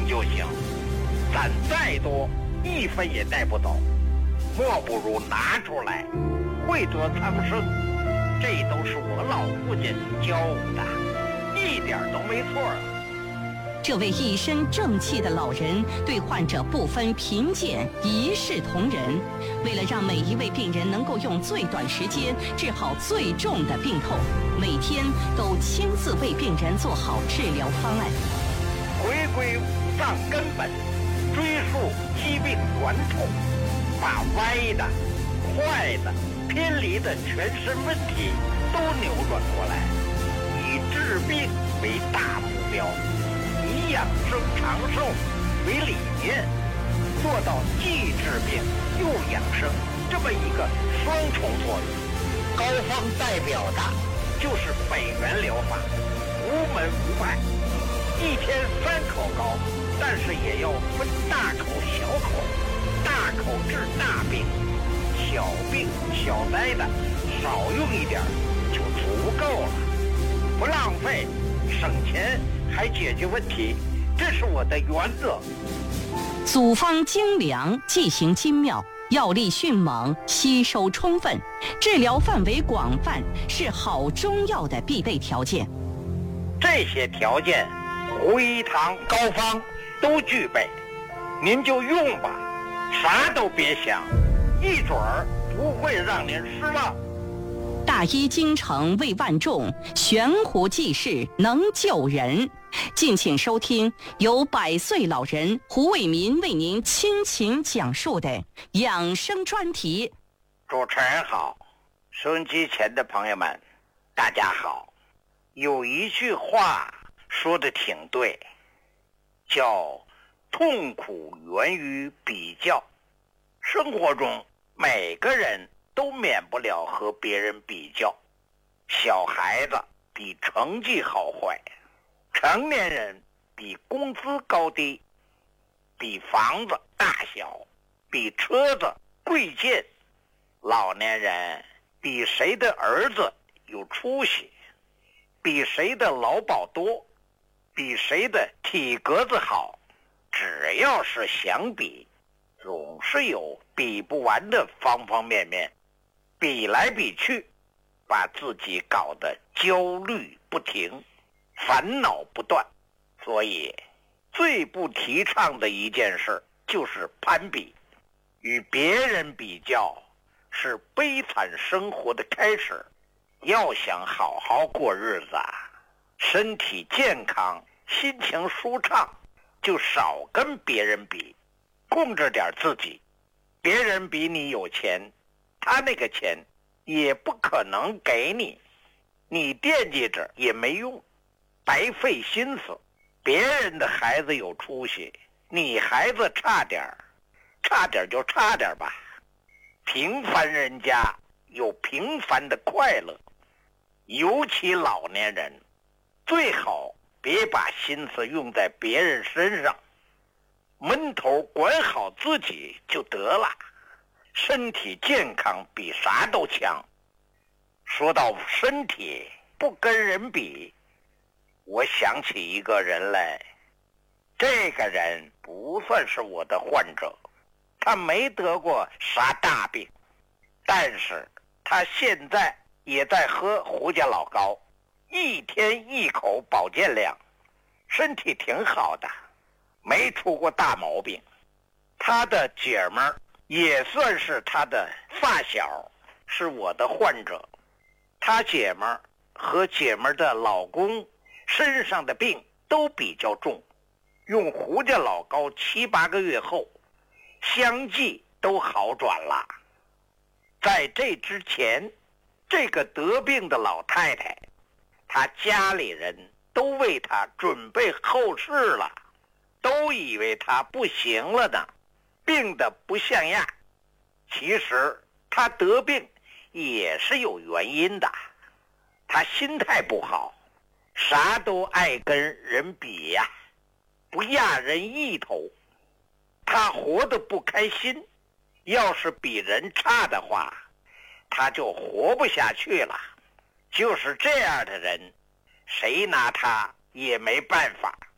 就行，攒再多一分也带不走，莫不如拿出来惠泽苍生。这都是我老父亲教我的，一点都没错。 这位一身正气的老人对患者不分贫贱，一视同仁。为了让每一位病人能够用最短时间治好最重的病痛，每天都亲自为病人做好治疗方案。 回归五脏根本，追溯疾病源头，把歪的、坏的、偏离的全身问题都扭转过来，以治病为大目标，以养生长寿为理念，做到既治病又养生这么一个双重作用。高方代表的就是北元疗法，无门无派，一天3口膏，但是也要分大口小口，大口治大病，小病小灾的少用一点就足够了，不浪费，省钱还解决问题，这是我的原则。 组方精良，剂型精妙，药力迅猛，吸收充分，治疗范围广泛，是好中药的必备条件。 这些条件胡一堂高方都具备，您就用吧，啥都别想，一准儿不会让您失望。 大医精诚为万众，悬壶济世能救人。敬请收听由100岁老人胡伟民为您倾情讲述的养生专题。 主持人好，收音机前的朋友们大家好。有一句话说的挺对，叫痛苦源于比较。生活中每个人都免不了和别人比较，小孩子比成绩好坏，成年人比工资高低，比房子大小，比车子贵贱，老年人比谁的儿子有出息，比谁的劳保多，比谁的体格子好。只要是想比，总是有比不完的方方面面，比来比去，把自己搞得焦虑不停，烦恼不断。所以最不提倡的一件事就是攀比，与别人比较是悲惨生活的开始。要想好好过日子，身体健康，心情舒畅，就少跟别人比，控制点自己。别人比你有钱，他那个钱也不可能给你，你惦记着也没用，白费心思。别人的孩子有出息，你孩子差点就差点吧。平凡人家有平凡的快乐，尤其老年人，最好别把心思用在别人身上，闷头管好自己就得了。身体健康比啥都强。说到身体不跟人比，我想起一个人来。这个人不算是我的患者，他没得过啥大病，但是他现在也在喝胡家老膏，一天1口保健量，身体挺好的，没出过大毛病。他的姐们儿也算是他的发小，是我的患者。他姐们儿和姐们儿的老公身上的病都比较重，用胡家老膏7、8个月后，相继都好转了。在这之前，这个得病的老太太，她家里人都为她准备后事了，都以为她不行了呢，病得不像样。其实她得病也是有原因的，她心态不好，啥都爱跟人比呀，不压人一头。她活得不开心，要是比人差的话，她就活不下去了。就是这样的人，谁拿她也没办法。